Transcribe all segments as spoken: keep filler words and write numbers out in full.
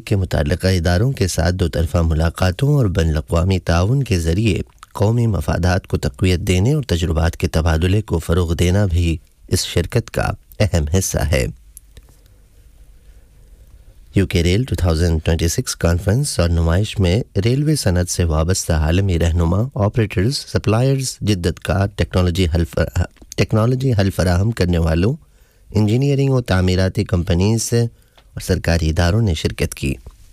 کے متعلقہ اداروں کے ساتھ دو طرفہ ملاقاتوں اور بین الاقوامی تعاون کے ذریعے قومی مفادات کو تقویت دینے اور تجربات کے تبادلے کو فروغ دینا بھی اس شرکت کا اہم حصہ ہے۔ یو کے ریل دو ہزار چھبیس کانفرنس اور نمائش میں ریلوے صنعت سے وابستہ عالمی رہنما، آپریٹرز، سپلائرز، جدت کار، ٹیکنالوجی حل فرا... ٹیکنالوجی حل فراہم کرنے والوں، انجینئرنگ و تعمیراتی کمپنیز اور سرکاری اداروں نے شرکت کی۔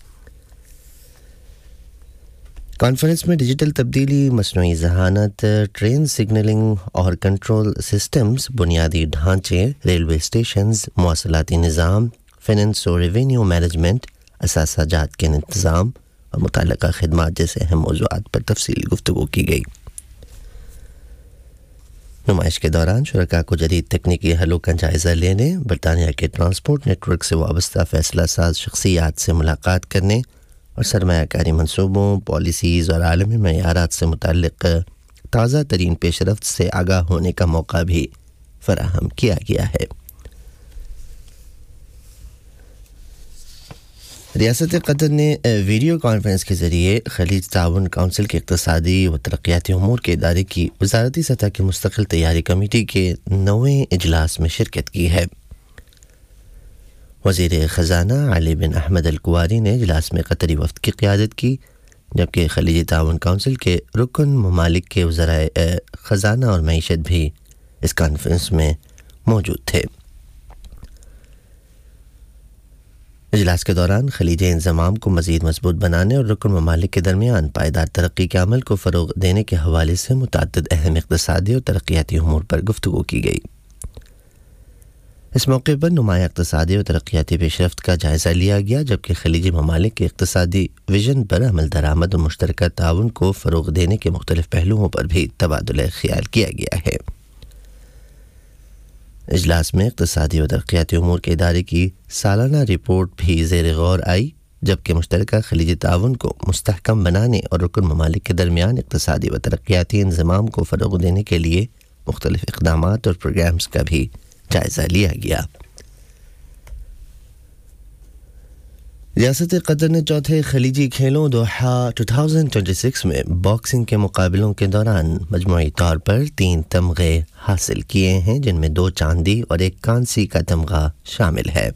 کانفرنس میں ڈیجیٹل تبدیلی، مصنوعی ذہانت، ٹرین سگنلنگ اور کنٹرول سسٹمز، بنیادی ڈھانچے، ریلوے اسٹیشنز، مواصلاتی نظام، فائننس اور ریونیو مینجمنٹ، اثاثہ جات کے انتظام اور متعلقہ خدمات جیسے اہم موضوعات پر تفصیلی گفتگو کی گئی۔ نمائش کے دوران شرکاء کو جدید تکنیکی حلوں کا جائزہ لینے، برطانیہ کے ٹرانسپورٹ نیٹ ورک سے وابستہ فیصلہ ساز شخصیات سے ملاقات کرنے اور سرمایہ کاری منصوبوں، پالیسیز اور عالمی معیارات سے متعلق تازہ ترین پیش رفت سے آگاہ ہونے کا موقع بھی فراہم کیا گیا ہے۔ ریاست قطر نے ویڈیو کانفرنس کے ذریعے خلیج تعاون کونسل کے اقتصادی و ترقیاتی امور کے ادارے کی وزارتی سطح کی مستقل تیاری کمیٹی کے نویں اجلاس میں شرکت کی ہے۔ وزیر خزانہ علی بن احمد الکواری نے اجلاس میں قطری وفد کی قیادت کی، جبکہ خلیجی تعاون کونسل کے رکن ممالک کے وزرائے خزانہ اور معیشت بھی اس کانفرنس میں موجود تھے۔ اجلاس کے دوران خلیجی انضمام کو مزید مضبوط بنانے اور رکن ممالک کے درمیان پائیدار ترقی کے عمل کو فروغ دینے کے حوالے سے متعدد اہم اقتصادی اور ترقیاتی امور پر گفتگو کی گئی۔ اس موقع پر نمایاں اقتصادی اور ترقیاتی پیش رفت کا جائزہ لیا گیا، جبکہ خلیجی ممالک کے اقتصادی ویژن پر عمل درآمد اور مشترکہ تعاون کو فروغ دینے کے مختلف پہلوؤں پر بھی تبادلہ خیال کیا گیا ہے۔ اجلاس میں اقتصادی و ترقیاتی امور کے ادارے کی سالانہ رپورٹ بھی زیر غور آئی، جبکہ مشترکہ خلیجی تعاون کو مستحکم بنانے اور رکن ممالک کے درمیان اقتصادی و ترقیاتی انضمام کو فروغ دینے کے لیے مختلف اقدامات اور پروگرامز کا بھی جائزہ لیا گیا۔ ریاست قطر نے چوتھے خلیجی کھیلوں دوحہ دو ہزار چھبیس میں باکسنگ کے مقابلوں کے دوران مجموعی طور پر تین تمغے حاصل کیے ہیں، جن میں دو چاندی اور ایک کانسی کا تمغہ شامل ہے۔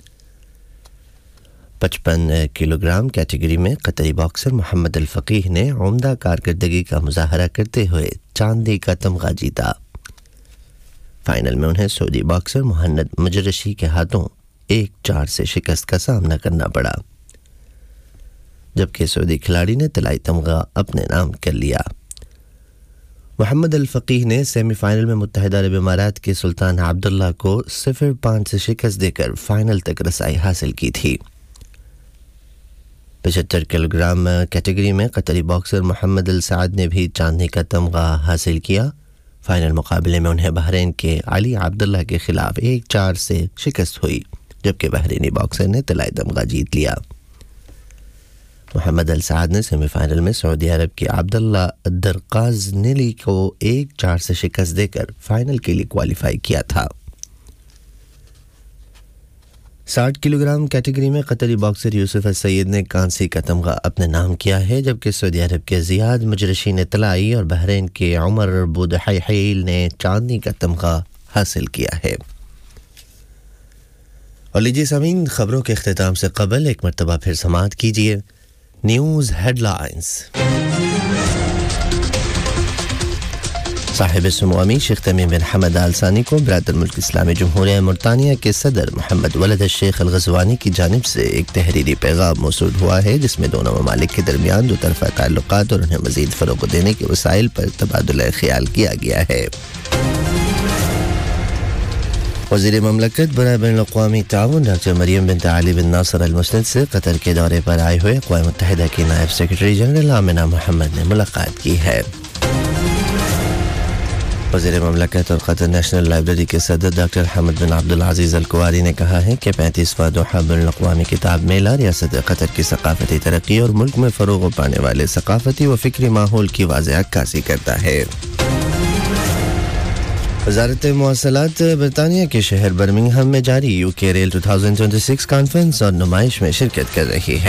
پچپن کلو گرام کیٹیگری میں قطری باکسر محمد الفقیح نے عمدہ کارکردگی کا مظاہرہ کرتے ہوئے چاندی کا تمغہ جیتا۔ فائنل میں انہیں سعودی باکسر محمد مجرشی کے ہاتھوں ایک چار سے شکست کا سامنا کرنا پڑا، جبکہ سعودی کھلاڑی نے طلائی تمغہ اپنے نام کر لیا۔ محمد الفقیح نے سیمی فائنل میں متحدہ عرب امارات کے سلطان عبداللہ کو صفر پانچ سے شکست دے کر فائنل تک رسائی حاصل کی تھی۔ پچہتر کلو گرام کیٹیگری میں قطری باکسر محمد السعد نے بھی چاندی کا تمغہ حاصل کیا۔ فائنل مقابلے میں انہیں بحرین کے علی عبداللہ کے خلاف ایک چار سے شکست ہوئی، جبکہ بحرینی باکسر نے طلائی تمغہ جیت لیا۔ محمد السعد نے سیمی فائنل میں سعودی عرب کے عبداللہ الدرقازنلی کو ایک چار سے شکست دے کر فائنل کے لیے کوالیفائی کیا تھا۔ ساٹھ کلو گرام کیٹیگری میں قطری باکسر یوسف السید نے کانسی کا تمغہ اپنے نام کیا ہے، جبکہ سعودی عرب کے زیاد مجرشی نے طلائی اور بحرین کے عمر بودحیحیل نے چاندی کا تمغہ حاصل کیا ہے۔ اور لیجیے سامعین، خبروں کے اختتام سے قبل ایک مرتبہ پھر سماعت کیجیے نیوز ہیڈ لائنز۔ صاحب سمو امیر شیخ تمیم بن حمد آل ثانی کو برادر ملک اسلامی جمہوریہ موریٹانیہ کے صدر محمد ولد الشیخ الغزوانی کی جانب سے ایک تحریری پیغام موصول ہوا ہے، جس میں دونوں ممالک کے درمیان دو طرفہ تعلقات اور انہیں مزید فروغ دینے کے وسائل پر تبادلہ خیال کیا گیا ہے۔ وزیر مملکت برائے بین الاقوامی تعاون ڈاکٹر مریم بنت علی بن ناصر المسند سے قطر کے دورے پر آئے ہوئے اقوام متحدہ کی نائب سیکرٹری جنرل آمنہ محمد نے ملاقات کی ہے۔ وزیر مملکت اور قطر نیشنل لائبریری کے صدر ڈاکٹر حمد بن عبدالعزیز الکواری نے کہا ہے کہ پینتیسواں دوحہ بین الاقوامی کتاب میلہ ریاست قطر کی ثقافتی ترقی اور ملک میں فروغ پانے والے ثقافتی و فکری ماحول کی واضح عکاسی کرتا ہے۔ وزارت مواصلات برطانیہ کے شہر برمنگھم میں جاری یو کے ریل دو ہزار چھبیس کانفرنس اور نمائش میں شرکت کر رہی ہے۔